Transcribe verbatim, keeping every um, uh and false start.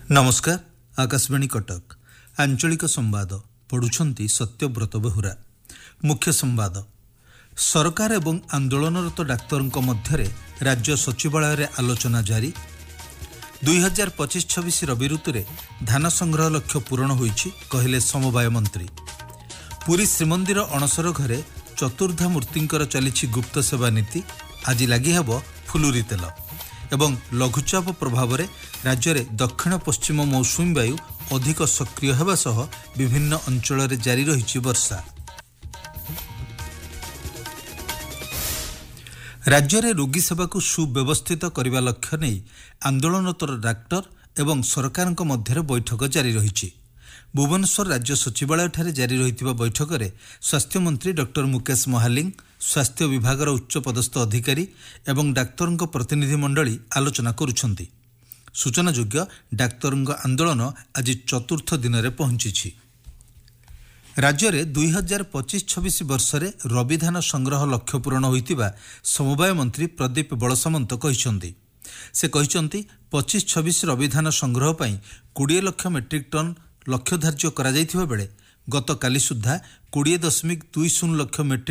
नमस्कार आकाशवाणी कटक आंचलिक संवाद पढ़ुछंती सत्यव्रत बेहुरा। मुख्य संवाद सरकार एवं आंदोलनरत डाक्तरंक मध्यरे राज्य सचिवालय रे आलोचना जारी। दुई हजार पचिश छब्बीस रवि ऋतुरे धान संग्रह लक्ष्य पूरण होईछि कहले समवाय मंत्री। पुरी श्रीमंदिर अणसर घरे चतुर्धा मूर्तिंकर चलिछि गुप्त सेवा नीति। आज लगी हेब फुलुरी तेल एवं लघुचाप प्रभाव में राज्य में दक्षिण पश्चिम मौसुमी वायु अधिक सक्रिय होगा सह विभिन्न अंचल में जारी रही वर्षा। राज्य में रोगी सेवा को सुव्यवस्थित करने लक्ष्य नहीं आंदोलनरत डाक्टर एवं सरकार मध्य बैठक जारी रही। भुवनेश्वर राज्य सचिवालय ठारे जारी रही बैठक में स्वास्थ्य मंत्री डॉक्टर मुकेश महालिंग, स्वास्थ्य विभागर उच्च पदस्थ अधिकारी एवं डाक्तरंक प्रतिनिधि मंडली आलोचना करुछंती। सूचनायोग्य डाक्तरंक आंदोलन आज चतुर्थ दिन में पहुंची। राज्य में दुई हजार पचिश छब्बीस वर्ष में रबी धान संग्रह लक्ष्य पूरण होइतिबा समवाय मंत्री प्रदीप बड़सामंत कहिसंती। से कहिसंती पचिश छब्बीस रबी धान संग्रह पई बीस लाख मेट्रिक टन लक्ष्य धार्य करा जायथिबा बेले गत काली सुद्धा बीस दशमिक दुई शून्य लाख मेट्रिक